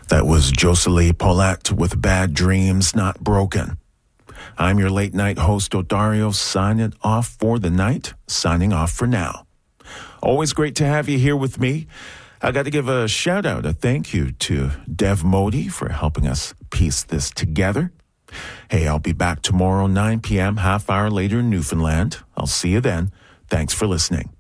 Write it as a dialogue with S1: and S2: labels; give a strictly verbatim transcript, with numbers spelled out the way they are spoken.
S1: That was Joselie Paulette with Bad Dreams Not Broken. I'm your late night host, Odario, signing off for the night, signing off for now. Always great to have you here with me. I got to give a shout out, a thank you to Dev Modi for helping us piece this together. Hey, I'll be back tomorrow, nine p.m., half hour later in Newfoundland. I'll see you then. Thanks for listening.